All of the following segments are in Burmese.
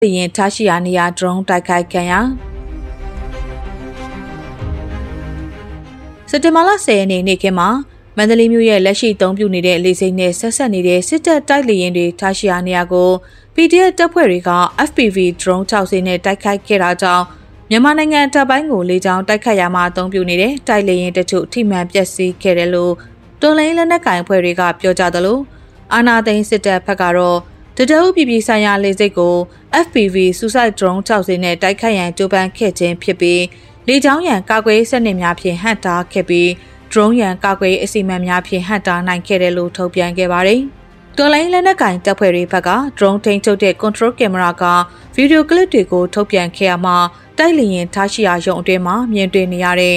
ရင်ထားရှိရာနေရာဒရုန်းတိုက်ခိုက်ခံရစက်တင်ဘာလ10ရက်နေ့နေ့ခင်းမှာမန္တလေးမြို့ရဲ့လက်ရှိအုံပြုနေတဲ့လေဆိပ်နဲ့ဆက်ဆက်နေတဲ့စစ်တပ်တိုက်လေယာဉ်တွေထားရှိရာနေရာကို PDF တပ်ဖွဲ့တွေက FPV drone 6စင်းနဲ့တိုက်ခိုက်ခဲ့တာကြောင့်မြန်မာနိုင်ငံတပ်ပိုင်းကိုလေကြောင်းတိုက်ခိုက်ရမှာအုံပြုနေတဲ့တိုက်လေယာဉ်တချို့ထိမှန်ပျက်စီးခဲ့တယ်လို့တော်လိုင်းလက်နက်ကိုင်အဖွဲ့တွေကပြောကြသလိုအာနာသိန်းစစ်တပ်ဘက်ကတော့တတအုပ်ပြည်ပြည်ဆိုင်ရာလေဆိပ်ကို FPV Suicide Drone 6စင်းနဲ့တိုက်ခိုက်ရန်ကြိုးပမ်းခဲ့ခြင်းဖြစ်ပြီးလေကြောင်းရန်ကာကွယ်စနစ်များဖြင့်ဟန့်တားခဲ့ပြီး drone ရန်ကာကွယ်အစီအမံများဖြင့်ဟန့်တားနိုင်ခဲ့တယ်လို့ထုတ်ပြန်ခဲ့ပါတယ်။တော်လိုင်းလက်နက်ကင်တပ်ဖွဲ့တွေဘက်က drone ထိန်းချုပ်တဲ့ control camera ကဗီဒီယိုကလစ်တွေကိုထုတ်ပြန်ခဲ့ရမှာတိုက်လေရင်ထားရှိရာရုံအတွင်းမှာမြင်တွေ့နေရတဲ့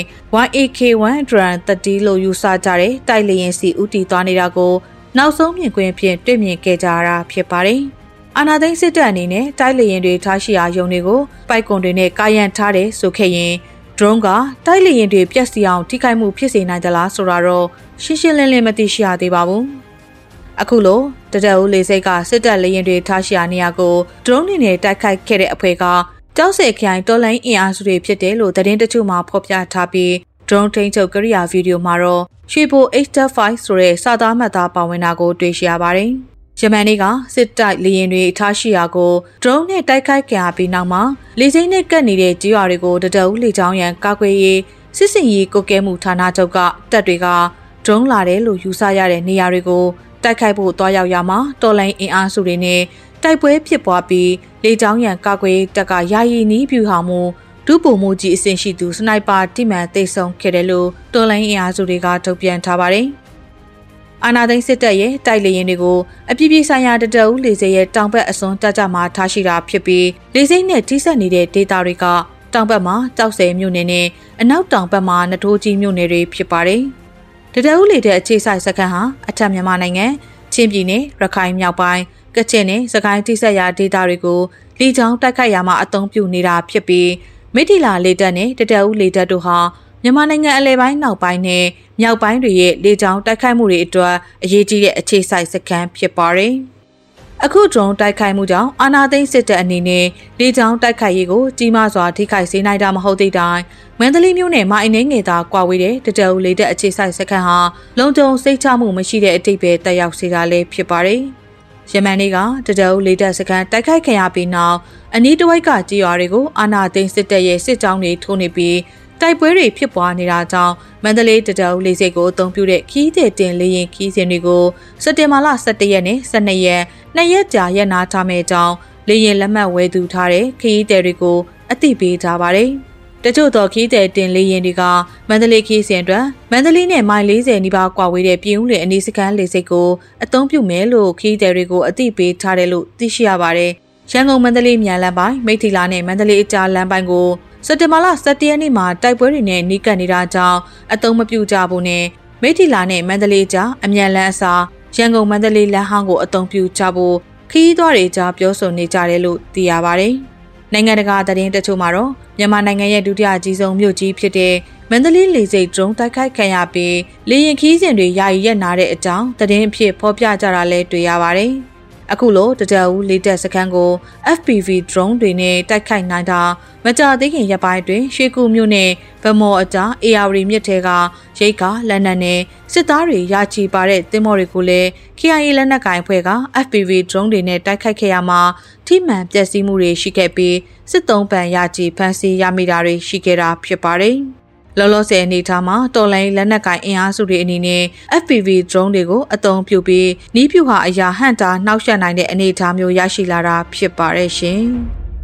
YAK-1 drone 30လို့ယူဆကြတဲ့တိုက်လေရင်စီဦးတည်သွားနေတာကိုနောက်ဆုံးမြင်ကွင်းဖြင့်တွေ့မြင်ခဲ့ကြတာဖြစ်ပါတယ်။အာနာသိန်းစစ်တပ်အနေနဲ့တိုက်လေရင်တွေထားရှိရာရုံတွေကိုပိုက်ကွန်တွေနဲ့ကာရန်ထားတယ်ဆိုခဲ့ရင်drone ကတိုက်လေရင်တွေပြက်စီအောင်ထိခိုက်မှုဖြစ်စေနိုင်သလားဆိုတာတော့ရှင်းရှင်းလင်းလင်းမသိရှိရသေးပါဘူး။အခုလိုတတအုပ်လေဆိပ်ကစစ်တပ်လေရင်တွေထားရှိရာနေရာကို drone နဲ့တိုက်ခိုက်ခဲ့တဲ့အဖွဲ့ကကြောက်စဲခိုင်တော်လိုင်းအင်အားစုတွေဖြစ်တယ်လို့သတင်းတချို့မှဖော်ပြထားပြီး drone ထိန်းချုပ်ကိရိယာဗီဒီယိုမှာတော့ရွှေဘို H-5 ဆိုတဲ့စာသားမှတ်သားပါဝင်တာကိုတွေ့ရှိရပါတယ်။ဂျမန်တွေကစစ်တိုက်လေရင်တွေထားရှိရာကို drone နဲ့တိုက်ခိုက်ခံရပြီးနောက်မှာလေဆိပ်နဲ့ကပ်နေတဲ့ကြေးရွာတွေကိုတတအုပ်လေကြောင်းရန်ကာကွယ်ရေးစစ်စင်ရေးကုတ်ကဲမှုဌာနချုပ်ကတပ်တွေက drone လာတယ်လို့ယူဆရတဲ့နေရာတွေကိုတိုက်ခိုက်ဖို့တွားရောက်ရမှာတော်လိုင်းအင်အားစုတွေနဲ့တိုက်ပွဲဖြစ်ပွားပြီးလေကြောင်းရန်ကာကွယ်တပ်ကယာယီနီးပြူဟောင်မှုဒုပုံမှုကြီးအဆင့်ရှိသူစနိုက်ပါတိမှန်သိဆုံးခဲ့တယ်လို့တော်လိုင်းအင်အားစုတွေကထုတ်ပြန်ထားပါတယ်။အာနာသိန်းစစ်တပ်ရဲ့တိုက်လေရင်တွေကိုအပြည်ပြည်ဆိုင်ရာတတအုပ်လေဆိပ်ရဲ့တောင်ဘက်အစွန်တပ်ကြမှာထားရှိတာဖြစ်ပြီးလေဆိပ်နဲ့ထိစပ်နေတဲ့ဒေသတွေကတောင်ဘက်မှာကြောက်စဲမြို့နယ်နဲ့အနောက်တောင်ဘက်မှာနထိုးကြီးမြို့နယ်တွေဖြစ်ပါတယ်။တတအုပ်လေတဲ့အခြေစိုက်စခန်းဟာအထက်မြန်မာနိုင်ငံချင်းပြည်နယ်ရခိုင်မြောက်ပိုင်းကချင်နဲ့စကိုင်းထိစပ်ရာဒေသတွေကိုလေကြောင်းတိုက်ခိုက်ရမှာအသုံးပြုနေတာဖြစ်ပြီးမိထီလာလေတပ်နဲ့တတအုပ်လေတပ်တို့ဟာမြန်မာနိုင်ငံအလဲပိုင်းနောက်ပိုင်းနဲ့မြောက်ပိုင်းတွေရဲ့လေကြောင်းတိုက်ခိုက်မှုတွေအတွက်အရေးကြီးတဲ့အခြေစိုက်စခန်းဖြစ်ပါတယ်။အခု drone တိုက်ခိုက်မှုကြောင့်အာနာသိန်းစစ်တပ်အနေနဲ့လေကြောင်းတိုက်ခိုက်ရေးကိုကြီးမားစွာထိခိုက်စေနိုင်တာမဟုတ်သေးတိုင်းမန္တလေးမြို့နယ်မှာအင်းငယ်သာကွာဝေးတဲ့တတအုပ်လေတပ်အခြေစိုက်စခန်းဟာလုံခြုံစိတ်ချမှုမရှိတဲ့အထိပ္ပယ်တက်ရောက်စေတာလည်းဖြစ်ပါတယ်။ယမန်နေ့ကတတအုပ်လေတပ်စခန်းတိုက်ခိုက်ခံရပြီးနောက်အနီးတစ်ဝိုက်ကကြေးရွာတွေကိုအာနာသိန်းစစ်တပ်ရဲ့စစ်ကြောင်းတွေထိုးနေပြီးတိုက်ပွဲတွေဖြစ်ပွားနေတာကြောင့်မန္တလေးတတအုပ်လေဆိပ်ကိုအသုံးပြုတဲ့ခီးတဲ့တင်လေရင်ခီးစဉ်တွေကိုစက်တင်ဘာလ17ရက်နဲ့12ရက်2ရက်ကြာရပ်နာထားမယ့်အကြောင်းလေရင်လက်မှတ်ဝယ်သူထားတဲ့ခီးတဲ့တွေကိုအသိပေးထားပါတယ်။တချို့သောခီးတဲ့တင်လေရင်တွေကမန္တလေးခီးစဉ်အတွက်မန္တလေးနဲ့မိုင်40နီးပါးကွာဝေးတဲ့ပြည်ဦးလွင်အနီးစခန်းလေဆိပ်ကိုအသုံးပြုမယ်လို့ခီးတဲ့တွေကိုအသိပေးထားတယ်လို့သိရှိရပါတယ်။ရန်ကုန်မန္တလေးမြန်လမ်းပိုင်းမိထီလာနဲ့မန္တလေးအကြားလမ်းပိုင်းကိုစက်တင်ဘာလ17ရက်နေ့မှာတိုက်ပွဲတွေနဲ့နှီးကပ်နေတာကြောင့်အသုံးမပြုကြဖို့နဲ့မိထီလာနဲ့မန္တလေးကြားအမြန်လမ်းအစားရန်ကုန်မန္တလေးလမ်းဟောင်းကိုအသုံးပြုကြဖို့ခရီးသွားတွေကြားပြောဆိုနေကြတယ်လို့သိရပါတယ်။နိုင်ငံတကာသတင်းတချို့မှာတော့မြန်မာနိုင်ငံရဲ့ဒုတိယအကြီးဆုံးမြို့ကြီးဖြစ်တဲ့မန္တလေးလေဆိပ် drone တိုက်ခိုက်ခံရပြီးလေယာဉ်ခီးစဉ်တွေယာယီရပ်နာတဲ့အကြောင်းသတင်းအဖြစ်ဖော်ပြကြတာလည်းတွေ့ရပါတယ်။အခုလိုတတအုပ်လေတပ်စခန်းကို FPV drone တွေနဲ့တိုက်ခိုက်နိုင်တာမကြာသေးခင်ရက်ပိုင်းအတွင်းရွှေကူမြို့နယ်ဗမော်အကြား AR မြစ်ထဲကရိတ်ကလက်နက်နဲ့စစ်သားတွေရာချီပါတဲ့သင်္ဘောတွေကိုလည်း KIA လက်နက်ကိုင်အဖွဲ့က FPV drone တွေနဲ့တိုက်ခိုက်ခဲ့ရမှာထိမှန်ပျက်စီးမှုတွေရှိခဲ့ပြီးစစ်သုံးပန်ရာချီဖမ်းဆီးရမိတာတွေရှိခဲ့တာဖြစ်ပါတယ်။လောလောဆယ်အနေထားမှာတော်လိုင်းလက်နက်ကိုင်အင်အားစုတွေအနေနဲ့ FPV drone တွေကိုအသုံးပြုပြီးနီးပြူဟာအရာဟန့်တာနှောက်ယှက်နိုင်တဲ့အနေအထားမျိုးရရှိလာတာဖြစ်ပါတယ်ရှင်။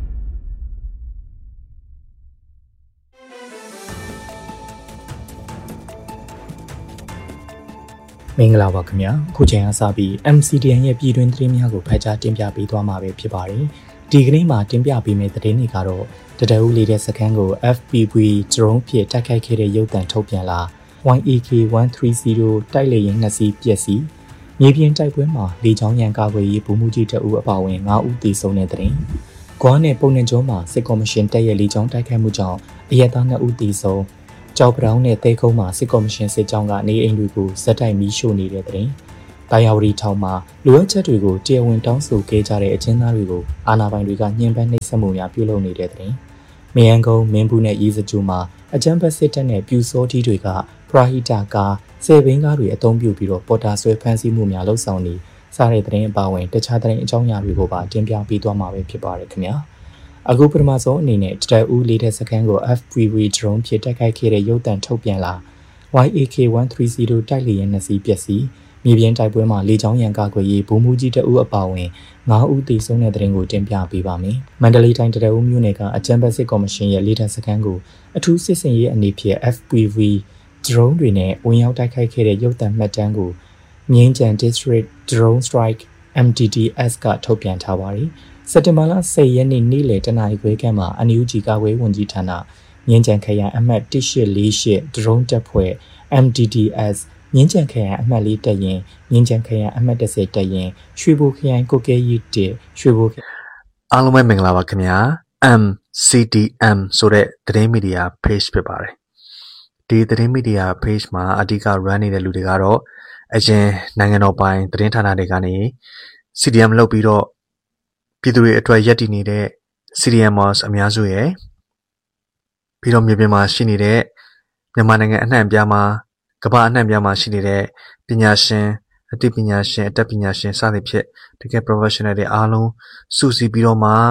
မင်္ဂလာပါခင်ဗျာခုချိန်ကစပြီး MCDN ရဲ့ပြည်တွင်းသတင်းများကိုဖတ်ကြားတင်ပြပေးသွားမှာပဲဖြစ်ပါတယ်ဒီကနေ့မှာတင်ပြပေးမယ့်သတင်းတွေကတော့တတအုပ်လေတဲ့စခန်းကို FPV drone ဖြင့်တိုက်ခိုက်ခဲ့တဲ့ရုပ်သံထုတ်ပြန်လာ YAK-130 တိုက်လေယာဉ်2စီးပျက်စီးမြေပြင်တိုက်ပွဲမှာလေကြောင်းရန်ကာကွယ်ရေးဗိုလ်မှူးကြီးတအုပ်အပါအဝင်9ဦးသေဆုံးတဲ့သတင်း။ကွာနဲ့ပုံနှံကျော်မှာစစ်ကော်မရှင်တပ်ရဲ့လေကြောင်းတိုက်ခိုက်မှုကြောင့်အရက်သား2ဦးသေဆုံးကြောက်ပတောင်းနဲ့တဲကုန်းမှာစစ်ကော်မရှင်စစ်ကြောင်းကနေအိမ်တွေကိုဇက်တိုက်မီးရှို့နေတဲ့သတင်းတာယာဝတီထောင်မှာလိုအပ်ချက်တွေကိုတရားဝင်တောင်းဆိုခဲ့ကြတဲ့အကျဉ်းသားတွေကိုအာဏာပိုင်တွေကညှဉ်းပန်းနှိပ်စက်မှုများပြုလုပ်နေတဲ့တဲ့။မယန်းကုန်းမင်းဘူးနဲ့ရေးစကြိုမှာအကြမ်းဖက်စစ်တပ်နဲ့ပြူစောတီတွေကပရာဟိတကားဆယ်ဘင်းကားတွေအသုံးပြုပြီးတော့ပေါ်တာဆွဲဖမ်းဆီးမှုများလှုပ်ဆောင်နေစားတဲ့သတင်းအပါအဝင်တခြားသတင်းအကြောင်းအရာတွေကိုပါတင်ပြပေးသွားမှာပဲဖြစ်ပါတယ်ခင်ဗျာ။အခုပထမဆုံးအနေနဲ့တတဦးလေးတဲ့စကန်ကို FPV drone ဖြင့်တိုက်ခိုက်ခဲ့တဲ့ရုပ်သံထုတ်ပြန်လာ YAK130 တိုက်လေယာဉ်2စီးပျက်စီးမြေပြင်တိုက်ပွဲမှာလေကြောင်းရန်ကာကွယ်ရေးဗိုလ်မှူးကြီးတအုပ်အပါအဝင်9ဦးသေဆုံးတဲ့သတင်းကိုတင်ပြပေးပါမယ်။မန္တလေးတိုင်းတတဦးမြို့နယ်ကအကြမ်းဖက်စစ်ကော်မရှင်ရဲ့လေတပ်စကန်ကိုအထူးစစ်စင်ရေးအနေဖြင့် FPV drone တွေနဲ့ဝင်ရောက်တိုက်ခိုက်ခဲ့တဲ့ရုပ်သံမှတ်တမ်းကိုမြင်းကြံ District Drone Strike MDDS ကထုတ်ပြန်ထားပါတယ်။စက်တင်ဘာလ10ရက်နေ့နေ့လယ်တနာရီခွဲခန့်မှာအန်ယူဂျီကာကွယ်ဝန်ကြီးဌာနမြင်းကြံခရိုင်အမှတ်1848 drone တပ်ဖွဲ့ MDDS မြင်းကြံခရိုင်အမှတ်4တပ်ရင်းမြင်းကြံခရိုင်အမှတ်10တပ်ရင်းရွှေဘိုခရိုင်ကိုကဲရီ1ရွှေဘိုအားလုံးပဲမင်္ဂလာပါခင်ဗျာ MCDM ဆိုတဲ့သတင်းမီဒီယာ page ဖြစ်ပါတယ်ဒီသတင်းမီဒီယာ page မှာအဓိက run နေတဲ့လူတွေကတော့အရင်နိုင်ငံတော်ပိုင်သတင်းဌာနတွေကနေ CDM လုပ်ပြီးတော့ပြည်သူတွေအတွက်ရပ်တည်နေတဲ့ CDMers အများစုရဲ့ပြီးတော့မြေပြင်မှာရှိနေတဲ့မြန်မာနိုင်ငံအနှံ့အပြားမှာကမ္ဘာအနှံ့အပြားမှာရှိနေတဲ့ပညာရှင်အသိပညာရှင်အတတ်ပညာရှင်စသဖြင့်တကယ် professional တွေအားလုံးစုစည်းပြီးတော့မှ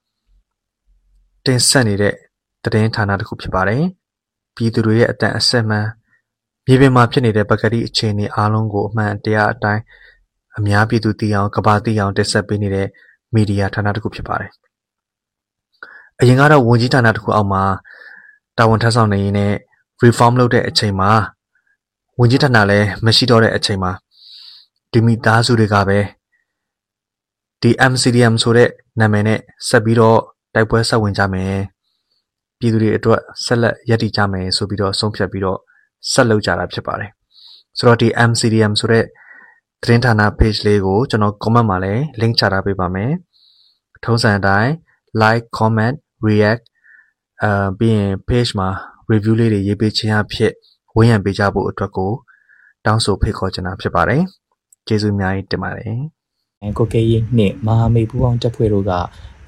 တင်ဆက်နေတဲ့သတင်းဌာနတစ်ခုဖြစ်ပါတယ်ပြည်သူတွေရဲ့အတန်အဆက်မှန်မြေပြင်မှာဖြစ်နေတဲ့ပကတိအခြေအနေအားလုံးကိုအမှန်တရားအတိုင်းအများပြည်သူသိအောင်ကမ္ဘာသိအောင်တင်ဆက်ပေးနေတဲ့မီဒီယာဌာနတစ်ခုဖြစ်ပါတယ်အရင်ကတော့ဝန်ကြီးဌာနတစ်ခုအောက်မှာတာဝန်ထမ်းဆောင်နေရင်းနဲ့ reform လုပ်တဲ့အချိန်မှာဝန်ကြီးဌာနလည်းမရှိတော့တဲ့အချိန်မှာဒီမိသားစုတွေကပဲဒီ MCDM ဆိုတဲ့နာမည်နဲ့ဆက်ပြီးတော့တိုက်ပွဲဆက်ဝင်ကြမယ်ပြည်သူတွေအတွက်ဆက်လက်ရည်တည်ကြမယ်ဆိုပြီးတော့ဆုံးဖြတ်ပြီးတော့ဆက်လုပ်ကြတာဖြစ်ပါတယ်ဆိုတော့ဒီ MCDM ဆိုတဲ့သတင်းဌာန page လေးကိုကျွန်တော် comment မှာလည်း link ချထားပေးပါမယ်ထုံးစံအတိုင်း like comment react ပြီးရင် page မှာ review လေးတွေရေးပေးခြင်းအဖြစ်ဝန်းရံပေးကြဖို့အတွက်ကိုတောင်းဆိုဖိတ်ခေါ်ချင်တာဖြစ်ပါတယ်ကျေးဇူးအများကြီးတင်ပါတယ်ကိုကဲရီနှင့်မဟာမိတ်ပူးပေါင်းတပ်ဖွဲ့တို့က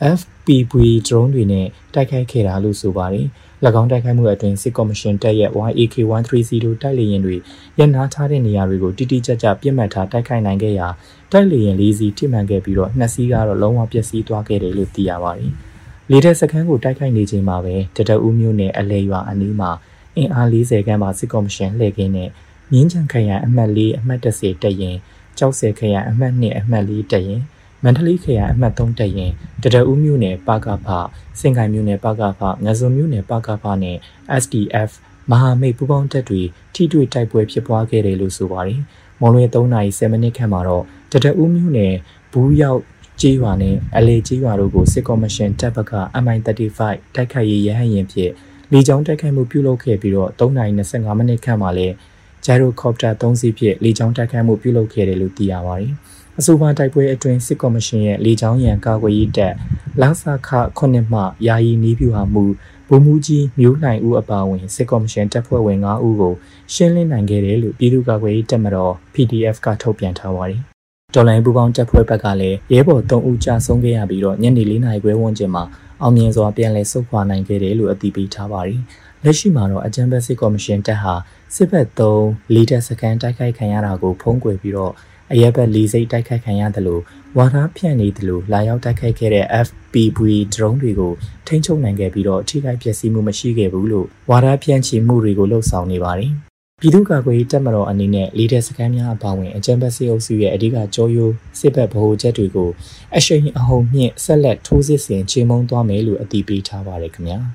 FPV drone တွေနဲ့တိုက်ခိုက်ခဲ့တာလို့ဆိုပါတယ်။၎င်းတိုက်ခိုက်မှုအတွင်းစစ်ကော်မရှင်တပ်ရဲ့ YAK130 တိုက်လေယာဉ်တွေရပ်နားထားတဲ့နေရာတွေကိုတိတိကျကျပြစ်မှတ်ထားတိုက်ခိုက်နိုင်ခဲ့ရာတိုက်လေယာဉ်၄စီးထိမှန်ခဲ့ပြီးတော့2စီးကတော့လုံးဝပျက်စီးသွားခဲ့တယ်လို့သိရပါတယ်။လေတပ်စခန်းကိုတိုက်ခိုက်နေချိန်မှာပဲတတဦးမျိုးနဲ့အလဲရွာအနီးမှာအင်အား40ခန်းပါစစ်ကော်မရှင်လှည့်ကင်းနဲ့မြင်းချံခရိုင်အမှတ်4အမှတ်10တပ်ရင်ကျောက်ဆယ်ခရိုင်အမှတ်2အမှတ်4တပ်ရင်မန္တလေးခရိုင်အမှတ်3တပ်ရင်တတဦးမြို့နယ်ပကဖစင်ကိုင်းမြို့နယ်ပကဖငဇုံမြို့နယ်ပကဖနဲ့ SDF မဟာမိတ်ပူးပေါင်းတပ်တွေထိတွေ့တိုက်ပွဲဖြစ်ပွားခဲ့တယ်လို့ဆိုပါတယ်။မွန်လွဲ3:10မိနစ်ခန့်မှာတော့တတဦးမြို့နယ်ဘူးရောက်ကျေးရွာနဲ့အလေကျေးရွာတို့ကိုစစ်ကော်မရှင်တပ်ဘက်က MI35 တိုက်ခိုက်ရေးရဟတ်ယာဉ်ဖြင့်လေကြောင်းတိုက်ခိုက်မှုပြုလုပ်ခဲ့ပြီးတော့3:25မိနစ်ခန့်မှာလည်းဂျိုင်ရိုကော်ပတာ3စီးဖြင့်လေကြောင်းတိုက်ခိုက်မှုပြုလုပ်ခဲ့တယ်လို့သိရပါတယ်။အဆိုပါတိုက်ပွဲအတွင်းစစ်ကော်မရှင်ရဲ့လေကြောင်းရန်ကာကွယ်ရေးတပ်လဆခ9မှယာယီနီးပြူဟာမှုဗိုလ်မှူးကြီးမျိုးလှိုင်ဦးအပါအဝင်စစ်ကော်မရှင်တပ်ဖွဲ့ဝင်9ဦးကိုရှင်းလင်းနိုင်ခဲ့တယ်လို့ပြည်သူ့ကာကွယ်ရေးတပ်မတော် PDF ကထုတ်ပြန်ထားပါတယ်။တော်လိုင်းပူပေါင်းတပ်ဖွဲ့ဘက်ကလည်းရဲဘော်3ဦးကြာဆုံးခဲ့ရပြီးတော့ညနေ4:00နာရီခွဲဝန်းကျင်မှာအောင်မြင်စွာပြန်လည်ဆုတ်ခွာနိုင်ခဲ့တယ်လို့အတည်ပြုထားပါတယ်။လက်ရှိမှာတော့အကြမ်းဖက်စစ်ကော်မရှင်တပ်ဟာစစ်ဘက်3လီတပ်စကန်တိုက်ခိုက်ခံရတာကိုဖုံးကွယ်ပြီးတော့အရက်ဘက်၄စိတ်တိုက်ခိုက်ခံရတယ်လို့ဝါဒဖြန့်နေတယ်လို့လာရောက်တိုက်ခိုက်ခဲ့တဲ့ FPV drone တွေကိုထိန်းချုပ်နိုင်ခဲ့ပြီးတော့ထိခိုက်ပျက်စီးမှုမရှိခဲ့ဘူးလို့ဝါဒဖြန့်ချီမှုတွေကိုလှုပ်ဆောင်နေပါတယ်။ပြည်သူ့ကာကွယ်ရေးတပ်မတော်အနေနဲ့လီတပ်စကန်များအပါအဝင်အကြမ်းဖက်စစ်အုပ်စုရဲ့အဓိကကြောရိုးစစ်ဘက်ဗဟိုချက်တွေကိုအရှိန်အဟုန်မြင့်ဆက်လက်ထိုးစစ်ဆင်ချေမှုန်းသွားမယ်လို့အတည်ပြုထားပါတယ်ခင်ဗျာ။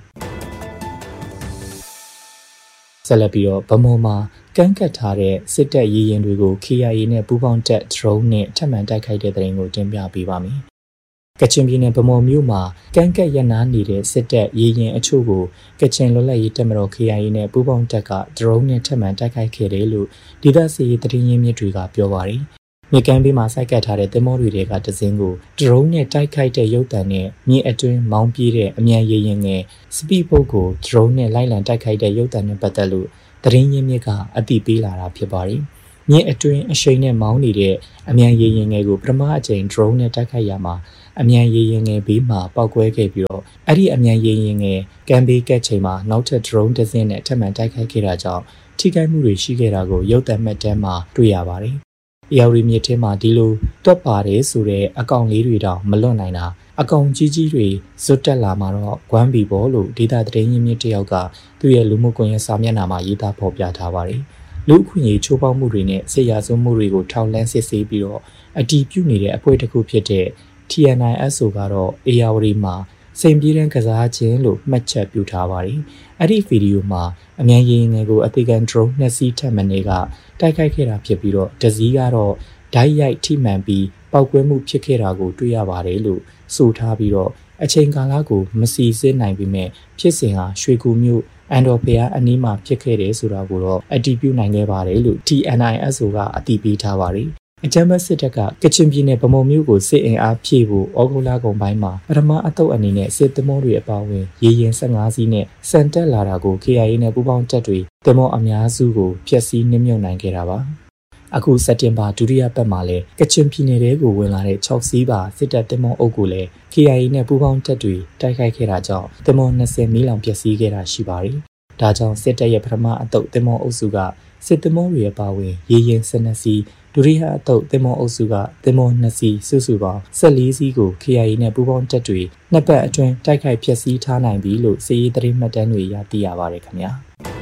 ဆက်လက်ပြီးတော့ဗမော်မှာကန့်ကတ်ထားတဲ့စစ်တပ်ရေရင်တွေကို KIA နဲ့ပူးပေါင်းတပ် drone နဲ့ထပ်မံတိုက်ခိုက်တဲ့တဲ့ရင်ကိုတင်ပြပေးပါမယ်။ကချင်ပြည်နယ်ဗမော်မြို့မှာကန့်ကတ်ရနာနေတဲ့စစ်တပ်ရေရင်အချို့ကိုကချင်လွတ်လပ်ရေးတပ်မတော် KIA နဲ့ပူးပေါင်းတပ်က drone နဲ့ထပ်မံတိုက်ခိုက်ခဲ့တယ်လို့ဒေသစီရေးသတင်းရင်းမြစ်တွေကပြောပါတယ်။မြေကမ်းဘေးမှာစိုက်ကပ်ထားတဲ့သင်္ဘောတွေကတစင်းကို drone နဲ့တိုက်ခိုက်တဲ့ရုပ်သံနဲ့မြေအတွင်းမောင်းပြေးတဲ့အမြန်ရေရင်ငယ် speed boat ကို drone နဲ့လိုက်လံတိုက်ခိုက်တဲ့ရုပ်သံနဲ့ပတ်သက်လို့သတင်းရင်းမြစ်ကအတည်ပြုလာတာဖြစ်ပါတယ်။မြင့်အတွင်းအရှိန်နဲ့မောင်းနေတဲ့အမြန်ရေရင်ငယ်ကိုပထမအကြိမ် drone နဲ့တိုက်ခိုက်ရမှာအမြန်ရေရင်ငယ်ဘေးမှာပောက်ကွဲခဲ့ပြီးတော့အဲ့ဒီအမြန်ရေရင်ငယ်ကမ်ဘေးကက်ချိန်မှာနောက်ထပ် drone တစ်စင်းနဲ့ထပ်မံတိုက်ခိုက်ခဲ့တာကြောင့်ထိခိုက်မှုတွေရှိခဲ့တာကိုရုပ်သံမှတ်တမ်းမှာတွေ့ရပါတယ်။အေယာရီမြစ်ထဲမှာဒီလိုတွက်ပါတယ်ဆိုတဲ့အကောင့်လေးတွေတောင်မလွတ်နိုင်တာအကောင်ကြီးကြီးတွေဇွတ်တက်လာမှာတော့ဂွမ်းဘီပေါ်လို့ဒေတာသတင်းရင်းမြစ်တယောက်ကသူ့ရဲ့လူမှုကွန်ရက်စာမျက်နှာမှာရေးသားဖော်ပြထားပါတယ်။လူအခွင့်အရေးချိုးဖောက်မှုတွေနဲ့စစ်ရာဇဝတ်မှုတွေကိုထောက်လှမ်းစစ်ဆေးပြီးတော့အတည်ပြုနေတဲ့အဖွဲ့တစ်ခုဖြစ်တဲ့ TNISO ကတော့အေယာဝတီမှာစိန်ပြေးတဲ့ကစားခြင်းလို့မှတ်ချက်ပြုထားပါတယ်။အဲ့ဒီဗီဒီယိုမှာအမြန်ရေငယ်ကိုအသေးခံ drone 2 စီးထပ်မံနေကတိုက်ခိုက်ခဲ့တာဖြစ်ပြီးတော့တစ်စီးကတော့ဓာတ်ရိုက်ထိမှန်ပြီးပောက်ကွဲမှုဖြစ်ခဲ့တာကိုတွေ့ရပါတယ်လို့ဆိုထားပြီးတော့အချိန်ကာလကိုမစီစစ်နိုင်ပေမဲ့ဖြစ်စဉ်ဟာရွှေကူမြို့အန်ဒိုဖီယာအနီးမှာဖြစ်ခဲ့တယ်ဆိုတာကိုတော့အတည်ပြုနိုင်ခဲ့ပါတယ်လို့ TNISO ကအတည်ပြုထားပါတယ်။အကြမ်းဖက်စစ်တပ်ကကချင်ပြည်နယ်ဗမုံမြို့ကိုစစ်အင်အားဖြည့်ဖို့ဩဂုတ်လကုန်ပိုင်းမှာပထမအသုတ်အနေနဲ့စစ်သမောတွေအပါအဝင်ရေရင်15စီးနဲ့စံတက်လာတာကို KIA နဲ့ပူးပေါင်းတပ်တွေသမောအများစုကိုဖျက်ဆီးနှိမ့်မြုပ်နိုင်ခဲ့တာပါ။အခုစက်တင်ဘာဒုတိယပတ်မှာလည်းကချင်ပြည်နယ်ကိုဝင်လာတဲ့6စီးပါစစ်တပ်တင်မောအုပ်ကိုလည်း KIA နဲ့ပူးပေါင်းတပ်တွေတိုက်ခိုက်ခဲ့တာကြောင့်တင်မော20မီးလောင်ပျက်စီးခဲ့တာရှိပါတယ်။ဒါကြောင့်စစ်တပ်ရဲ့ပထမအသုတ်တင်မောအုပ်စုကစစ်တင်မောတွေအပါအဝင်ရေရင်12စီးဒုတိယအသုတ်တင်မောအုပ်စုကတင်မော2စီးစုစုပေါင်း14စီးကို KIA နဲ့ပူးပေါင်းတပ်တွေနှစ်ပတ်အတွင်းတိုက်ခိုက်ဖျက်ဆီးထားနိုင်ပြီလို့စစ်ရေးသတင်းမှတ်တမ်းတွေရသိရပါတယ်ခင်ဗျာ။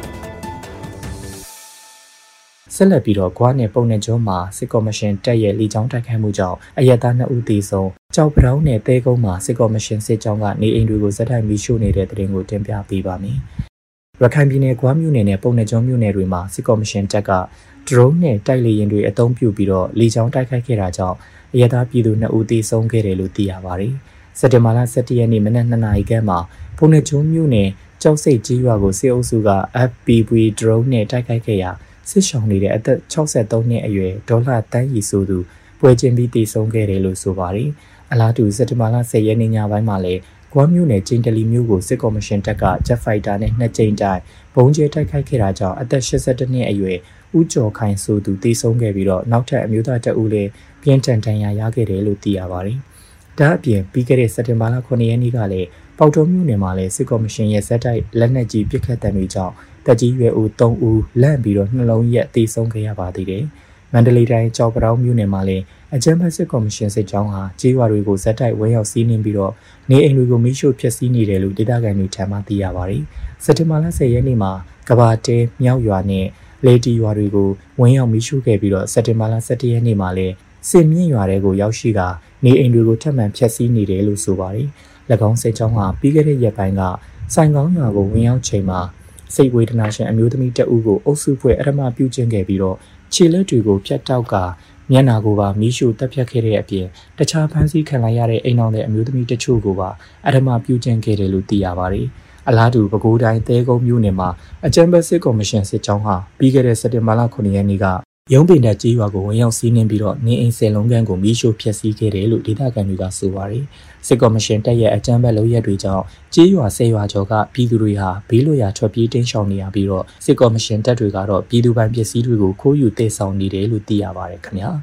ဆက်လက်ပြီးတော့ဂွားနယ်ပုံနယ်ကျွန်းမှာစစ်ကော်မရှင်တပ်ရဲ့လေကြောင်းတိုက်ခိုက်မှုကြောင့်အရက်သား2ဦးသေဆုံးကြောက်ပတောင်းနယ်တဲကုန်းမှာစစ်ကော်မရှင်စစ်ကြောင်းကနေအိမ်တွေကိုဇက်တိုက်မီးရှို့နေတဲ့တဲ့တင်ကိုတင်ပြပေးပါမယ်။ရခိုင်ပြည်နယ်ဂွားမြို့နယ်နဲ့ပုံနယ်ကျွန်းမြို့နယ်တွေမှာစစ်ကော်မရှင်တပ်က drone နဲ့တိုက်လေယာဉ်တွေအသုံးပြုပြီးတော့လေကြောင်းတိုက်ခိုက်ခဲ့တာကြောင့်အရက်သားပြည်သူ2ဦးသေဆုံးခဲ့တယ်လို့သိရပါတယ်။စက်တင်ဘာလ17ရက်နေ့မနက်2နာရီခန့်မှာပုံနယ်ကျွန်းမြို့နယ်ကျောက်စိတ်ကြီးရွာကိုစစ်အုပ်စုက FPV drone နဲ့တိုက်ခိုက်ခဲ့ရာစစ်ဆောင်နေတဲ့အသက်63နှစ်အရွယ်ဒေါ်လာတန်းရီဆိုသူပွဲချင်းပြီးတည်ဆုံးခဲ့တယ်လို့ဆိုပါတယ်။အလားတူစက်တင်ဘာလ10ရက်နေ့ညပိုင်းမှာလည်းဂွမ်းမြို့နယ်ကျင်းတလီမြို့ကိုစစ်ကော်မရှင်တပ်ကဂျက်ဖိုက်တာနဲ့2ကြိမ်တိုင်ဘုံကျဲတိုက်ခိုက်ခဲ့တာကြောင့်အသက်82နှစ်အရွယ်ဦးကျော်ခိုင်ဆိုသူတည်ဆုံးခဲ့ပြီးတော့နောက်ထပ်အမျိုးသား2ဦးလည်းပြင်းထန်ဒဏ်ရာရခဲ့တယ်လို့သိရပါတယ်။ဒါအပြင်ပြီးခဲ့တဲ့စက်တင်ဘာလ9ရက်နေ့ကလည်းပေါတော်မြို့နယ်မှာလည်းစစ်ကော်မရှင်ရဲ့ဇက်တိုက်လက်နက်ကြီးပစ်ခတ်တဲ့တွေကြောင့်တက်ကြီးရွယ်ဦး3ဦးလန့်ပြီးတော့နှလုံးရက်တည်ဆုံးခဲ့ရပါသေးတယ်။မန္တလေးတိုင်းကြောက်ပတောင်းမြို့နယ်မှာလည်းအကြမ်းဖက်စစ်ကော်မရှင်စစ်ကြောင်းဟာကြေးရွာတွေကိုဇက်တိုက်ဝဲရောက်စီးနှင်းပြီးတော့နေအိမ်တွေကိုမိရှို့ဖျက်ဆီးနေတယ်လို့ဒေသခံတွေထံမှသိရပါတယ်။စက်တင်ဘာလ10ရက်နေ့မှာကဘာတဲမြောက်ရွာနဲ့လေတီရွာတွေကိုဝင်းရောက်မိရှို့ခဲ့ပြီးတော့စက်တင်ဘာလ17ရက်နေ့မှာလည်းစစ်မြင့်ရွာတွေကိုရောက်ရှိကနေအိမ်တွေကိုထပ်မံဖျက်ဆီးနေတယ်လို့ဆိုပါတယ်။၎င်းစစ်ကြောင်းဟာပြီးခဲ့တဲ့ရက်ပိုင်းကဆိုင်ကောင်းရွာကိုဝင်ရောက်ချိန်မှာစိတ်ဝေဒနာရှင်အမျိုးသမီးတအုပ်ကိုအုပ်စုဖွဲ့အထမပြုကျင့်ခဲ့ပြီးတော့ခြေလက်တွေကိုဖြတ်တောက်ကမျက်နာကိုပါမီးရှို့တပ်ဖြတ်ခဲ့တဲ့အပြင်တခြားဖမ်းဆီးခံလိုက်ရတဲ့အိမ်တော်တဲ့အမျိုးသမီးတချို့ကိုပါအထမပြုကျင့်ခဲ့တယ်လို့သိရပါတယ်။အလားတူပဲခူးတိုင်းသဲကုန်းမြို့နယ်မှာအကြမ်းဖက်စစ်ကော်မရှင်စစ်ကြောင်းဟာပြီးခဲ့တဲ့စက်တင်ဘာလ9ရက်နေ့ကရုံးပင်တပ်ကြီးရွာကိုဝင်ရောက်စီးနှင်းပြီးတော့နေအိမ်10လုံးခန့်ကိုမီးရှို့ဖျက်ဆီးခဲ့တယ်လို့ဒေသခံတွေကဆိုပါတယ်။စစ်ကော်မရှင်တပ်ရဲ့အကြမ်းဖက်လုပ်ရက်တွေကြောင့်ကြီးရွာ10ရွာကျော်ကပြည်သူတွေဟာဘေးလွတ်ရာထွက်ပြေးတိမ်းရှောင်နေရပြီးတော့စစ်ကော်မရှင်တပ်တွေကတော့ပြည်သူပိုင်ပစ္စည်းတွေကိုခိုးယူတည်ဆောင်နေတယ်လို့သိရပါတယ်ခင်ဗျာ။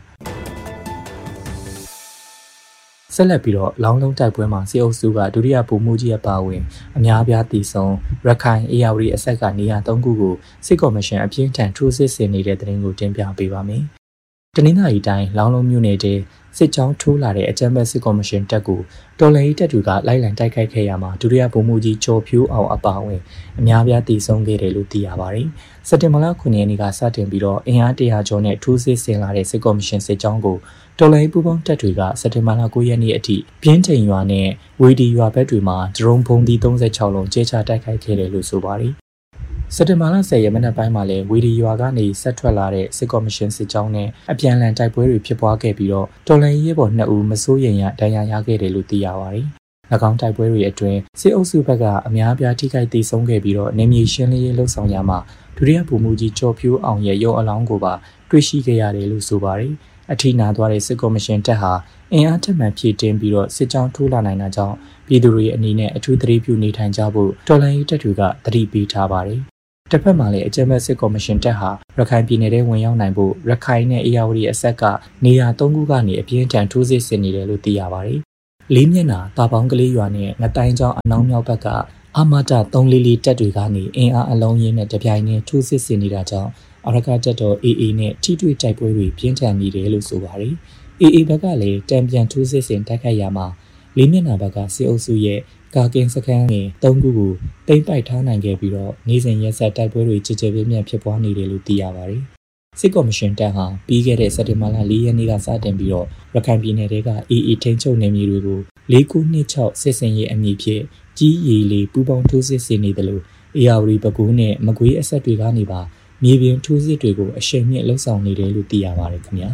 ဆက်လက်ပြီးတော့လောင်းလုံးတိုက်ပွဲမှာစစ်အုပ်စုကဒုတိယဗိုလ်မှူးကြီးအပါအဝင်အများအပြားတည်ဆုံရခိုင်အေယာဝတီအဆက်ကနေရာ3ခုကိုစစ်ကော်မရှင်အပြင်းထန်ထိုးစစ်ဆင်နေတဲ့တဲ့တင်ကိုတင်ပြပေးပါမယ်။တနင်္လာရီတိုင်းလောင်းလုံးမြို့နယ်တဲစစ်ကြောင်းထိုးလာတဲ့အကြမ်းဖက်စစ်ကော်မရှင်တပ်ကိုတော်လှန်ရေးတပ်တွေကလိုက်လံတိုက်ခိုက်ခဲ့ရမှာဒုတိယဗိုလ်မှူးကြီးကျော်ဖြိုးအောင်အပါအဝင်အများအပြားတည်ဆုံခဲ့တယ်လို့သိရပါတယ်။စက်တင်ဘာလ9ရက်နေ့ကစတင်ပြီးတော့အင်အား100ကျော်နဲ့ထိုးစစ်ဆင်လာတဲ့စစ်ကော်မရှင်စစ်ကြောင်းကိုတော်လှန်ရေးပူးပေါင်းတပ်တွေကစက်တင်ဘာလ9ရက်နေ့အထိပြင်းထန်ရွာနဲ့ဝေဒီရွာဘက်တွေမှာဒရုန်းဘုံဒီ36လုံးကျဲချတိုက်ခိုက်ခဲ့တယ်လို့ဆိုပါတယ်။စက်တင်ဘာလ10ရက်နေ့ပိုင်းမှာလည်းဝေဒီရွာကနေဆက်ထွက်လာတဲ့စစ်ကော်မရှင်စစ်ကြောင်းနဲ့အပြန်အလှန်တိုက်ပွဲတွေဖြစ်ပွားခဲ့ပြီးတော့တော်လှန်ရေးဘော်2ဦးမစိုးရိမ်ရဒဏ်ရာရခဲ့တယ်လို့သိရပါတယ်။၎င်းတိုက်ပွဲတွေအတွင်းစစ်အုပ်စုဘက်ကအများအပြားထိခိုက်ဒေဆုံးခဲ့ပြီးတော့နေမြေရှင်းလင်းရေးလှုပ်ဆောင်ရမှာဒုတိယဗိုလ်မှူးကြီးကျော်ဖြိုးအောင်ရဲ့ရုံအလောင်းကိုပါတွေ့ရှိခဲ့ရတယ်လို့ဆိုပါတယ်။အထိနာသွားတဲ့စစ်ကော်မရှင်တပ်ဟာအင်အားထက်မှန်ဖြည့်တင်းပြီးတော့စစ်ကြောင်းထိုးလာနိုင်တာကြောင့်ပြည်သူတွေအနေနဲ့အထူးသတိပြုနေထိုင်ကြဖို့တော်လှန်ရေးတပ်တွေကသတိပေးထားပါတယ်။တစ်ဖက်မှာလည်းအကြမ်းဖက်စစ်ကော်မရှင်တပ်ဟာရခိုင်ပြည်နယ်ထဲဝင်ရောက်နိုင်ဖို့ရခိုင်နဲ့အေရဝတီအဆက်ကနေရာ3ခုကနေအပြင်းထန်ထိုးစစ်ဆင်နေတယ်လို့သိရပါတယ်။လေးမျက်နှာတာပေါင်းကလေးရွာနဲ့ငတိုင်းကျောင်းအနောက်မြောက်ဘက်ကအာမတ344တပ်တွေကနေအင်အားအလုံးရင်းနဲ့တပြိုင်တည်းထိုးစစ်ဆင်နေတာကြောင့်အရကတပ်တော် AA နဲ့ထိတွေ့တိုက်ပွဲတွေပြင်းထန်နေတယ်လို့ဆိုပါတယ်။ AA ဘက်ကလည်းတံပြန်ထိုးစစ်ဆင်တိုက်ခိုက်ရမှာလေးမျက်နှာဘက်ကစစ်အုပ်စုရဲ့ကာကင်းစခန်းငယ်3ခုကိုတိမ့်ပိုက်ထားနိုင်ခဲ့ပြီးတော့နေစဉ်ရက်ဆက်တိုက်ပွဲတွေကြည်ကြဲပြင်းပြင်းဖြစ်ပွားနေတယ်လို့သိရပါတယ်။စစ်ကော်မရှင်တပ်ဟာပြီးခဲ့တဲ့စက်တင်ဘာလ4ရက်နေ့ကစတင်ပြီးတော့ရခိုင်ပြည်နယ်က AA ထိန်းချုပ်နယ်မြေတွေကို4926စစ်စင်ရေးအမည်ဖြင့်ကြီးရီလေးပူပေါင်းထိုးစစ်ဆင်နေတယ်လို့အေရဝတီပဲခူးနဲ့မကွေးအဆက်တွေကနေပါမြေပြင်ထိုးစစ်တွေကိုအရှိန်မြင့်လှုပ်ဆောင်နေတယ်လို့သိရပါတယ်ခင်ဗျာ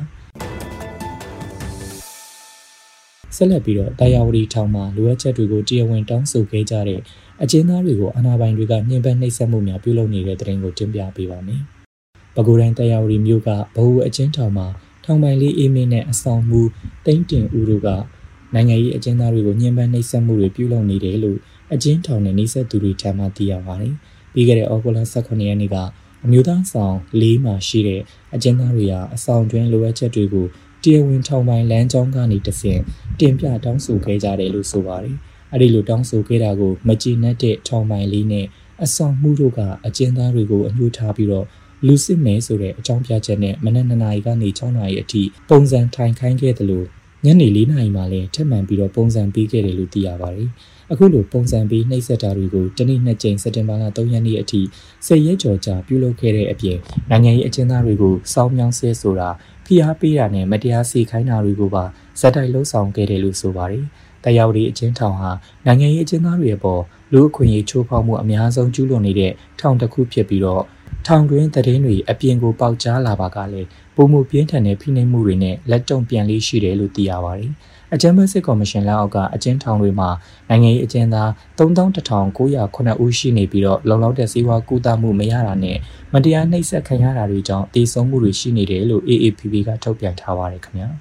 ဆက်လက်ပြီးတော့တာယာဝတီထောင်မှာလိုအပ်ချက်တွေကိုတရားဝင်တောင်းဆိုခဲ့ကြတဲ့အကျဉ်းသားတွေကိုအာဏာပိုင်တွေကညှဉ်းပန်းနှိပ်စက်မှုများပြုလုပ်နေတဲ့တဲ့ရင်ကိုတင်ပြပေးပါမယ်။ပဲခူးတိုင်းတာယာဝတီမြို့ကဘဟုအကျဉ်းထောင်မှာထောင်ပိုင်လေးအေးမင်းနဲ့အဆောင်မှုတိမ့်တင်ဦးတို့ကနိုင်ငံရေးအကျဉ်းသားတွေကိုညှဉ်းပန်းနှိပ်စက်မှုတွေပြုလုပ်နေတယ်လို့အကျဉ်းထောင်နဲ့နှိပ်စက်သူတွေထံမှသိရပါတယ်။ပြီးခဲ့တဲ့ဩဂုတ်လ18ရက်နေ့ကအမျိုးသားဆောင်၄မှာရှိတဲ့အကျဉ်းသားတွေဟာအဆောင်တွင်းလိုအပ်ချက်တွေကိုတရားဝင်ထောင်ပိုင်လမ်းကြောင်းကနေတဆင့်တင်ပြတောင်းဆိုခဲ့ကြတယ်လို့ဆိုပါတယ်။အဲဒီလိုတောင်းဆိုခဲ့တာကိုမကျေနပ်တဲ့ထောင်ပိုင်လေးနဲ့အဆောင်မှုတို့ကအကျဉ်းသားတွေကိုအညှို့ထားပြီးတော့လူစစ်မဲဆိုတဲ့အကြောင်းပြချက်နဲ့မနက်2နာရီကနေ6နာရီအထိပုံစံထိုင်ခိုင်းခဲ့တယ်လို့ညနေ4နာရီမှလည်းထပ်မံပြီးတော့ပုံစံပေးခဲ့တယ်လို့သိရပါတယ်။အခုလိုပုံစံပေးနှိပ်စက်တာတွေကိုတနေ့2ကြိမ်စက်တင်ဘာလ3ရက်နေ့အထိ10ရက်ကျော်ကြာပြုလုပ်ခဲ့တဲ့အပြင်နိုင်ငံရေးအကျဉ်းသားတွေကိုစောင်းမြောင်းဆဲဆိုတာဖိအားပေးတာနဲ့မတရားစီခိုင်းတာတွေကိုပါဇက်တိုက်လှုပ်ဆောင်ခဲ့တယ်လို့ဆိုပါတယ်။တာယာဝတီအကျဉ်းထောင်ဟာနိုင်ငံရေးအကျဉ်းသားတွေအပေါ်လူအခွင့်အရေးချိုးဖောက်မှုအများဆုံးကျူးလွန်နေတဲ့ထောင်တစ်ခုဖြစ်ပြီးတော့ထောင်တွင်းသတင်းတွေအပြင်ကိုပေါက်ကြားလာပါကလည်းပုံမှုပြင်းထန်တဲ့ဖိနှိပ်မှုတွေနဲ့လက်တုံ့ပြန်လေးရှိတယ်လို့သိရပါတယ်။အကြမ်းဖက်စစ်ကော်မရှင်လက်အောက်ကအကျဉ်းထောင်တွေမှာနိုင်ငံရေးအကျဉ်းသား31,909 ဦးရှိနေပြီးတော့လုံလောက်တဲ့စေဝါကူတာမှုမရတာနဲ့မတရားနှိပ်စက်ခံရတာတွေကြောင့်တည်ဆုံမှုတွေရှိနေတယ်လို့ AAPP ကထုတ်ပြန်ထားပါတယ်ခင်ဗျာ။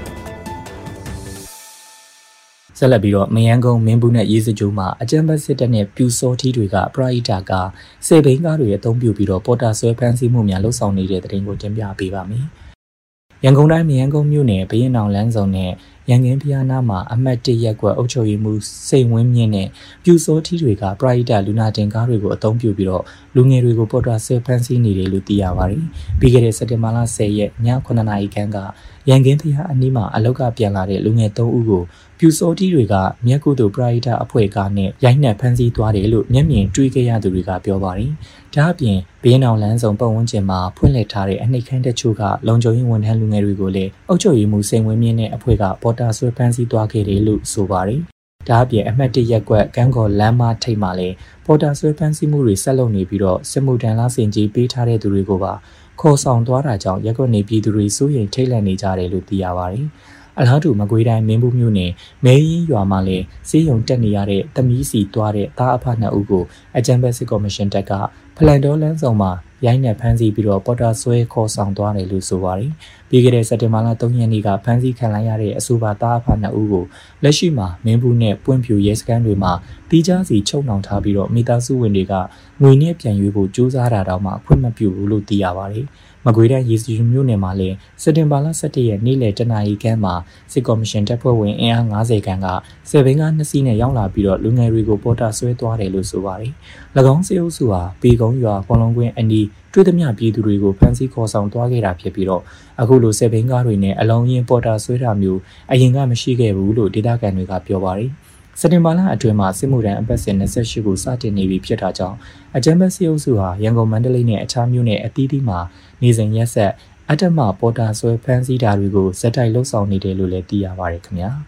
ဆက်လက်ပြီးတော့မယန်းကုန်းမင်းဘူးနဲ့ရေးစကြိုးမှာအကြမ်းဖက်စစ်တပ်နဲ့ပြူစောထီးတွေကပရိုက်တာကစေဘိန်းကားတွေအသုံးပြုပြီးတော့ပေါ်တာဆွဲဖမ်းဆီးမှုများလှုပ်ဆောင်နေတဲ့တဲ့ရင်ကိုတင်ပြပေးပါမယ်။ရန်ကုန်တိုင်းမယန်းကုန်းမြို့နယ်ဘရင်အောင်လမ်းဆောင်နဲ့ရန်ကင်းဖျားနာမှာအမှတ်1ရပ်ကွက်အုပ်ချုပ်ရေးမှူးစိတ်ဝင်းမြင့်နဲ့ပြူစောထီးတွေကပရိုက်တာလူနာတင်ကားတွေကိုအသုံးပြုပြီးတော့လူငယ်တွေကိုပေါ်တာဆွဲဖမ်းဆီးနေတယ်လို့သိရပါတယ်။ပြီးခဲ့တဲ့စက်တင်ဘာလ10ရက်ည9နာရီခန့်ကရန်ကင်းဖျားအနီးမှာအလောက်ကပြန်လာတဲ့လူငယ်3ဦးကိုပြူစောတီးတွေကမြက်ကုသိုလ်ပရိုက်တာအဖွဲ့ကနဲ့ရိုက်နှက်ဖမ်းဆီးသွားတယ်လို့မျက်မြင်တွေ့ခဲ့ရသူတွေကပြောပါတယ်။ဒါအပြင်ဘင်းအောင်လန်းဆောင်ပတ်ဝန်းကျင်မှာဖွင့်လှစ်ထားတဲ့အနှိပ်ခမ်းတချို့ကလုံခြုံရေးဝန်ထမ်းလူငယ်တွေကိုလည်းအုပ်ချုပ်ရေးမှူးစိန်ဝင်းမြင့်နဲ့အဖွဲ့ကပေါ်တာဆွဲဖမ်းဆီးသွားခဲ့တယ်လို့ဆိုပါတယ်။ဒါအပြင်အမှတ်1ရပ်ကွက်ကန်းကော်လမ်းမထိပ်မှာလည်းပေါ်တာဆွဲဖမ်းဆီးမှုတွေဆက်လုပ်နေပြီးတော့စစ်မှုထမ်းလားစင်ကြီးပေးထားတဲ့သူတွေကိုပါခေါ်ဆောင်သွားတာကြောင့်ရက်ကွက်နေပြည်သူတွေစိုးရိမ်ထိတ်လန့်နေကြတယ်လို့သိရပါတယ်။အလားတူမကွေးတိုင်းမင်းဘူးမြို့နယ်မဲရင်ရွာမှာလည်းစေးရုံတက်နေရတဲ့သမီးစီသွားတဲ့သားအဖ2ဦးကိုအကြမ်းဖက်စစ်ကော်မရှင်တပ်ကဖလန်တော်လန်းဆောင်မှာရိုင်းနှက်ဖမ်းဆီးပြီးတော့ပေါ်တာဆွဲခေါ်ဆောင်သွားတယ်လို့ဆိုပါတယ်။ပြီးခဲ့တဲ့စက်တင်ဘာလ3ရက်နေ့ကဖမ်းဆီးခံလိုက်ရတဲ့အဆိုပါသားအဖ2ဦးကိုလက်ရှိမှာမင်းဘူးနဲ့ပွင့်ဖြူရဲစခန်းတွေမှာတီးခြားစီချုပ်နှောင်ထားပြီးတော့မိသားစုဝင်တွေကငွေနဲ့ပြန်ရွေးဖို့ကြိုးစားတာတောင်မှခွင့်မပြုဘူးလို့သိရပါတယ်။မကွေးတိုင်းရေစီမြို့နယ်မှာလည်းစက်တင်ဘာလ17ရက်နေ့လယ်တနာရီခန့်မှာစစ်ကော်မရှင်တပ်ဖွဲ့ဝင်အင်အား90ခန်းကစေဘင်းကား2စီးနဲ့ရောက်လာပြီးတော့လူငယ်တွေကိုပေါ်တာဆွဲသွားတယ်လို့ဆိုပါတယ်။၎င်းစစ်အုပ်စုဟာပေကုန်းရွာပေါ်လုံးကွင်းအနီးတွေ့သမျှပြည်သူတွေကိုဖမ်းဆီးခေါ်ဆောင်သွားခဲ့တာဖြစ်ပြီးတော့အခုလိုစေဘင်းကားတွေနဲ့အလုံးရင်ပေါ်တာဆွဲတာမျိုးအရင်ကမရှိခဲ့ဘူးလို့ဒေသခံတွေကပြောပါတယ်။စက်တင်ဘာလအတွင်းမှာစစ်မှုထမ်းအပတ်စဉ်28ကိုစတင်နေပြီဖြစ်တာကြောင့်အကြမ်းဖက်စစ်အုပ်စုဟာရန်ကုန်မန္တလေးနဲ့အခြားမြို့နယ်အသီးသီးမှာနေစဉ်ရက်ဆက်အတ္တမပေါ်တာဆွဲဖမ်းဆီးတာတွေကိုဇက်တိုက်လှုပ်ဆောင်နေတယ်လို့လည်းသိရပါတယ်ခင်ဗျာ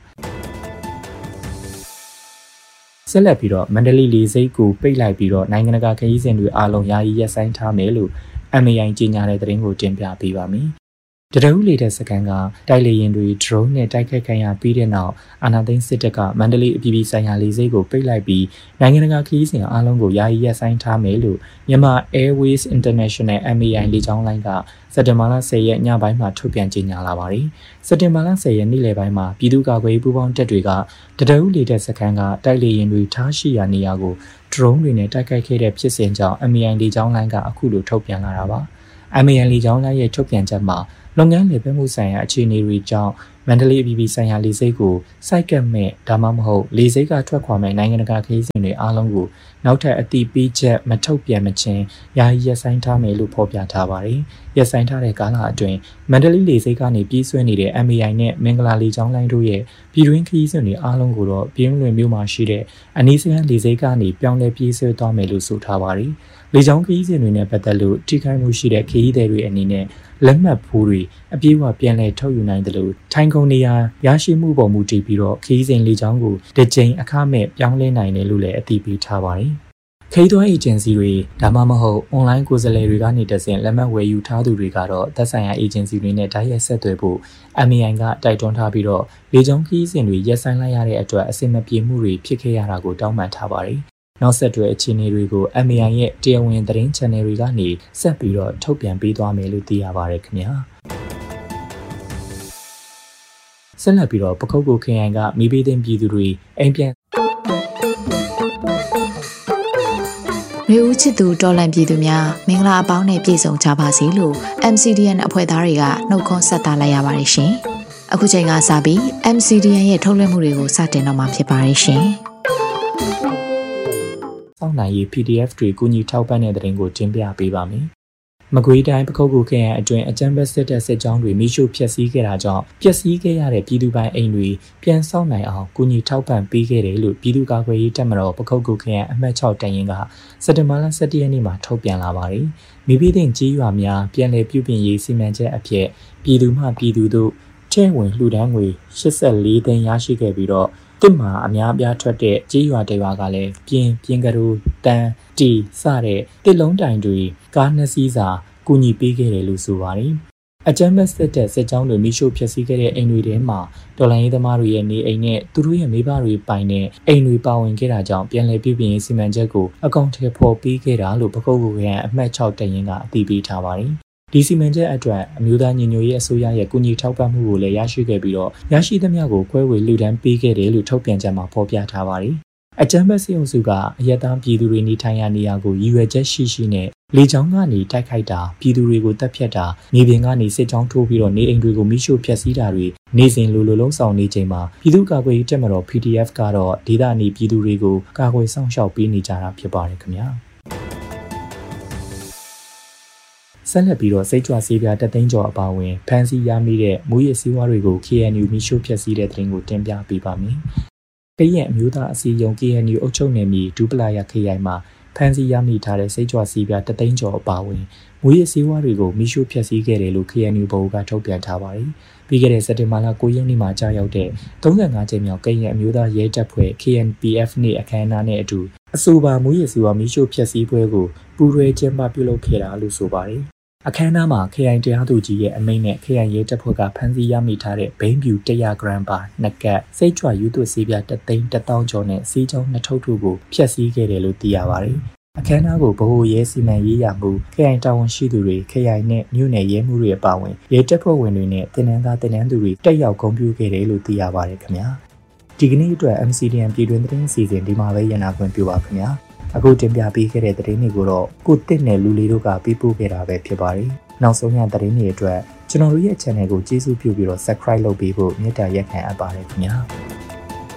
ဆက်လက်ပြီးတော့မန္တလေးလေဆိပ်ကိုပိတ်လိုက်ပြီးတော့နိုင်ငံတကာခရီးစဉ်တွေအားလုံးယာယီရပ်ဆိုင်းထားမယ်လို့ MAI ကြေညာတဲ့သတင်းကိုတင်ပြပေးပါမယ်တရဦးလေတဲ့စကန်ကတိုက်လေရင်တွေ drone နဲ့တိုက်ခိုက်ခံရပြီးတဲ့နောက်အာဏာသိမ်းစစ်တပ်ကမန္တလေးအပြည်ပြည်ဆိုင်ရာလေဆိပ်ကိုပိတ်လိုက်ပြီးနိုင်ငံတကာခရီးစဉ်အားလုံးကိုယာယီရပ်ဆိုင်းထားမယ်လို့မြန်မာ Airways International MAI လေကြောင်းလိုင်းကစက်တင်ဘာလ10ရက်ညပိုင်းမှာထုတ်ပြန်ကြေညာလာပါတယ်။စက်တင်ဘာလ10ရက်နေ့လယ်ပိုင်းမှာပြည်သူ့ကာကွယ်ရေးပူးပေါင်းတပ်တွေကတရဦးလေတဲ့စကန်ကတိုက်လေရင်တွေထားရှိရာနေရာကို drone တွေနဲ့တိုက်ခိုက်ခဲ့တဲ့ဖြစ်စဉ်ကြောင့် MAI လေကြောင်းလိုင်းကအခုလိုထုတ်ပြန်လာတာပါ။ MAI လေကြောင်းလိုင်းရဲ့ထုတ်ပြန်ချက်မှာလုပ်ငန်းလည်ပတ်မှုဆိုင်ရာအခြေအနေတွေကြောင့်မန္တလေးအပြည်ပြည်ဆိုင်ရာလေဆိပ်ကိုစိုက်ကပ်မဲ့ဒါမှမဟုတ်လေဆိပ်ကထွက်ခွာမဲ့နိုင်ငံတကာခရီးစဉ်တွေအားလုံးကိုနောက်ထပ်အတိပေးချက်မထုတ်ပြန်မချင်းယာယီရပ်ဆိုင်းထားမယ်လို့ဖော်ပြထားပါတယ်။ရပ်ဆိုင်းထားတဲ့ကာလအတွင်းမန္တလေးလေဆိပ်ကနေပြေးဆွဲနေတဲ့ MAI နဲ့မင်္ဂလာလေကြောင်းလိုင်းတို့ရဲ့ပြည်တွင်းခရီးစဉ်တွေအားလုံးကိုတော့ပြင်းလွင်မြို့မှာရှိတဲ့အနီးစပ်လေဆိပ်ကနေပြောင်းလဲပြေးဆွဲသွားမယ်လို့ဆိုထားပါတယ်။လေကြောင်းခရီးစဉ်တွေနဲ့ပတ်သက်လို့ထိခိုက်မှုရှိတဲ့ခရီးသည်တွေအနေနဲ့လက်မှတ်ဖိုးတွေအပြေးအဝပြန်လည်ထုတ်ယူနိုင်တယ်လို့ထိုင်းကုန်နေရာရရှိမှုပေါ်မူတည်ပြီးတော့ခရီးစဉ်လေကြောင်းကိုတစ်ကြိမ်အခမဲ့ပြောင်းလဲနိုင်တယ်လို့လည်းအသိပေးထားပါတယ်။ခရီးသွားအေဂျင်စီတွေဒါမှမဟုတ် online ကိုယ်စားလှယ်တွေကနေတဆင့်လက်မှတ်ဝယ်ယူထားသူတွေကတော့သက်ဆိုင်ရာအေဂျင်စီတွေနဲ့တိုက်ရိုက်ဆက်သွယ်ဖို့ MAI ကတိုက်တွန်းထားပြီးတော့လေကြောင်းခရီးစဉ်တွေရပ်ဆိုင်းလိုက်ရတဲ့အတွက်အဆင်မပြေမှုတွေဖြစ်ခဲ့ရတာကိုတောင်းပန်ထားပါတယ်။နောက်ဆက်တွဲအခြေအနေတွေကို MAI ရဲ့တရားဝင်သတင်း channel တွေကနေဆက်ပြီးတော့ထုတ်ပြန်ပေးသွားမယ်လို့သိရပါတယ်ခင်ဗျာဆက်လက်ပြီးတော့ပခုတ်ကိုခရိုင်ကမိဘသိန်းပြည်သူတွေအိမ်ပြန်မျိုးဦးချစ်သူတော်လန်ပြည်သူများမင်္ဂလာအပေါင်းနဲ့ပြည့်စုံကြပါစေလို့ MCDN အဖွဲ့သားတွေကနှုတ်ခွန်းဆက်သလိုက်ရပါတယ်ရှင်အခုချိန်ကစပြီး MCDN ရဲ့ထုတ်လွှင့်မှုတွေကိုစတင်တော့မှာဖြစ်ပါတယ်ရှင်စောင့်နိုင်ရေး PDF တွေကူညီထောက်ပံ့တဲ့တဲ့ရင်ကိုတင်ပြပေးပါမယ်မကွေးတိုင်းပခုတ်ကူခရိုင်အတွင်းအကြမ်းဖက်စစ်တပ်စစ်ကြောင်းတွေမိရှုဖျက်ဆီးခဲ့တာကြောင့်ပျက်စီးခဲ့ရတဲ့ပြည်သူပိုင်အိမ်တွေပြန်ဆောက်နိုင်အောင်ကူညီထောက်ပံ့ပေးခဲ့တယ်လို့ပြည်သူ့ကာကွယ်ရေးတပ်မတော်ပခုတ်ကူခရိုင်အမှတ်6တရင်ကစက်တင်ဘာလ17ရက်နေ့မှာထုတ်ပြန်လာပါတယ်။မိဘသိန်းကြီးရွာများပြန်လည်ပြုပြင်ရေးစီမံချက်အဖြစ်ပြည်သူမှပြည်သူတို့ထဲဝင်လှူဒန်းငွေ84သိန်းရရှိခဲ့ပြီးတော့တစ်မှာအများပြားထွက်တဲ့ကြီးရွာတွေကလည်းပြင်ကရိုတန်တီစတဲ့တစ်လုံးတိုင်တွေကားနှစ်စီးစာကူညီပေးခဲ့တယ်လို့ဆိုပါတယ်။အကြမ်းဖက်စစ်တပ်စစ်ကြောင်းတွေမိရှုဖျက်ဆီးခဲ့တဲ့အိမ်တွေထဲမှာတော်လိုင်းရေးသမားတွေရဲ့နေအိမ်နဲ့သူတို့ရဲ့မိဘတွေပိုင်တဲ့အိမ်တွေပါဝင်ခဲ့တာကြောင့်ပြန်လည်ပြုပြင်ရေးစီမံချက်ကိုအကောင့်ထဲပေါ်ပေးခဲ့တာလို့ပခုတ်ကူရန်အမှတ်6တရင်ကအတည်ပြုထားပါတယ်။ဒီစီမံချက်အတွက်အမျိုးသားညီညွတ်ရေးအစိုးရရဲ့ကူညီထောက်ပံ့မှုကိုလည်းရရှိခဲ့ပြီးတော့ရရှိသမျှကိုခွဲဝေလှူဒန်းပေးခဲ့တယ်လို့ထုတ်ပြန်ချက်မှာဖော်ပြထားပါတယ်။အကြမ်းဖက်စစ်အုပ်စုကအရက်သားပြည်သူတွေနေထိုင်ရာနေရာကိုရည်ရွယ်ချက်ရှိနဲ့လေကြောင်းကနေတိုက်ခိုက်တာပြည်သူတွေကိုတပ်ဖြတ်တာမြေပြင်ကနေစစ်ကြောင်းထိုးပြီးတော့နေအိမ်တွေကိုမိရှို့ဖျက်ဆီးတာတွေနေစဉ်လိုလုံးဆောင်နေချိန်မှာပြည်သူ့ကာကွယ်ရေးတပ်မတော် PDF ကတော့ဒေသနေပြည်သူတွေကိုကာကွယ်ဆောင်ရှောက်ပေးနေကြတာဖြစ်ပါတယ်ခင်ဗျာဆက်လက်ပြီးတော့စိတ်ကြွဆေးပြားတသိန်းကျော်အပါအဝင်ဖမ်းဆီးရမိတဲ့မူရစ်ဆေးဝါးတွေကို KNU မိရှို့ဖျက်ဆီးတဲ့တဲ့ရင်ကိုတင်ပြပေးပါမယ်။ကရင်အမျိုးသားအစည်းအရုံး KNU အုပ်ချုပ်နယ်မြေဒူပလာယာခရိုင်မှာဖမ်းဆီးရမိထားတဲ့စိတ်ကြွဆေးပြားတသိန်းကျော်အပါအဝင်မူရစ်ဆေးဝါးတွေကိုမိရှို့ဖျက်ဆီးခဲ့တယ်လို့ KNU ဘုတ်ကထုတ်ပြန်ထားပါတယ်။ပြီးခဲ့တဲ့စက်တင်ဘာလ9ရက်နေ့မှာကြာရောက်တဲ့35ကြိမ်မြောက်ကရင်အမျိုးသားရဲတပ်ဖွဲ့ KNPF နေ့အခမ်းအနားနဲ့အတူအဆိုပါမူရစ်ဆေးဝါးမိရှို့ဖျက်ဆီးပွဲကိုပူးတွဲကျင်းပပြုလုပ်ခဲ့တာလို့ဆိုပါတယ်။အခမ်းအနားမှာခရိုင်တရားသူကြီးရဲ့အမိန့်နဲ့ခရိုင်ရဲတပ်ဖွဲ့ကဖမ်းဆီးရမိထားတဲ့ဘိန်းဖြူ100ဂရမ်ပါနှစ်ကပ်စိတ်ကြွယူသွဆေးပြား3,100,000ကျော်နဲ့စီးကြောင်း2ထုပ်တို့ကိုဖျက်ဆီးခဲ့တယ်လို့သိရပါတယ်။အခမ်းအနားကိုဗဟိုရဲစီမံရေးရမှုခရိုင်တာဝန်ရှိသူတွေခရိုင်နဲ့မြို့နယ်ရဲမှုတွေအပါအဝင်ရဲတပ်ဖွဲ့ဝင်တွေနဲ့တင်နန်းသားတင်နန်းသူတွေတက်ရောက်ဂုဏ်ပြုခဲ့တယ်လို့သိရပါတယ်ခင်ဗျာ။ဒီကနေ့အတွက် MCDN ပြည်တွင်းသတင်းအစီအစဉ်ဒီမှာပဲရနာခွင့်ပြုပါခင်ဗျာ။အခုတင်ပြပေးခဲ့တဲ့သတင်းတွေကိုတော့ကိုတစ်နဲ့လူလေးတို့ကပေးပို့ခဲ့တာပဲဖြစ်ပါတယ်။နောက်ဆုံးရသတင်းတွေအတွက်ကျွန်တော်တို့ရဲ့ channel ကိုကျေးဇူးပြုပြီးတော့ subscribe လုပ်ပေးဖို့မေတ္တာရပ်ခံအပ်ပါတယ်ခင်ဗျာ။